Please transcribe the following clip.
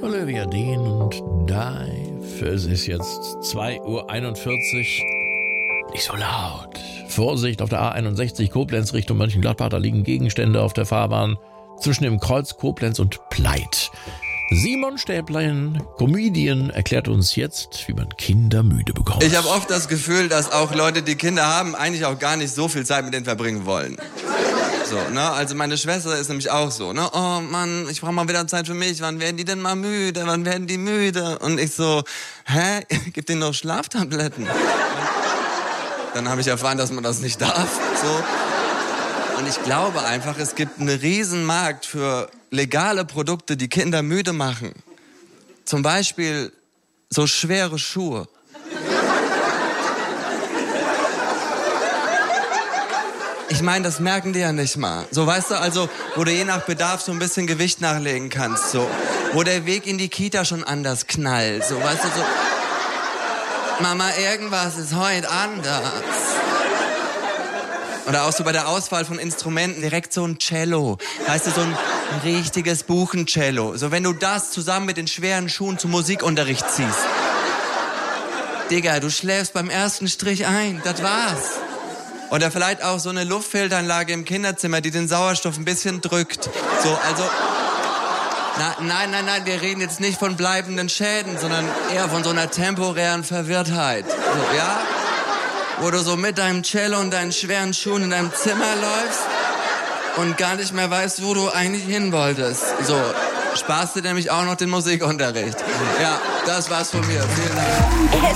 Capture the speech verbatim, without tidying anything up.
Olivia Dean und Dive. Es ist jetzt zwei Uhr einundvierzig. Nicht so laut. Vorsicht auf der A einundsechzig Koblenz Richtung Mönchengladbach. Da liegen Gegenstände auf der Fahrbahn zwischen dem Kreuz Koblenz und Pleit. Simon Stäblein, Comedian, erklärt uns jetzt, wie man Kinder müde bekommt. Ich habe oft das Gefühl, dass auch Leute, die Kinder haben, eigentlich auch gar nicht so viel Zeit mit denen verbringen wollen. So, ne? Also meine Schwester ist nämlich auch so, ne? Oh Mann, ich brauche mal wieder Zeit für mich. Wann werden die denn mal müde? Wann werden die müde? Und ich so, hä? Gib denen doch Schlaftabletten. Dann habe ich erfahren, dass man das nicht darf. So. Und ich glaube einfach, es gibt einen riesen Markt für legale Produkte, die Kinder müde machen. Zum Beispiel so schwere Schuhe. Ich meine, das merken die ja nicht mal. So, weißt du, also, wo du je nach Bedarf so ein bisschen Gewicht nachlegen kannst, so. Wo der Weg in die Kita schon anders knallt, so, weißt du, so. Mama, irgendwas ist heute anders. Oder auch so bei der Auswahl von Instrumenten direkt so ein Cello. Weißt du, so ein richtiges Buchencello. So, wenn du das zusammen mit den schweren Schuhen zum Musikunterricht ziehst. Digga, du schläfst beim ersten Strich ein, das war's. Oder vielleicht auch so eine Luftfilteranlage im Kinderzimmer, die den Sauerstoff ein bisschen drückt. So, also, na, nein, nein, nein, wir reden jetzt nicht von bleibenden Schäden, sondern eher von so einer temporären Verwirrtheit. So, ja? Wo du so mit deinem Cello und deinen schweren Schuhen in deinem Zimmer läufst und gar nicht mehr weißt, wo du eigentlich hin wolltest. So, sparst du nämlich auch noch den Musikunterricht. Ja, das war's von mir. Vielen Dank.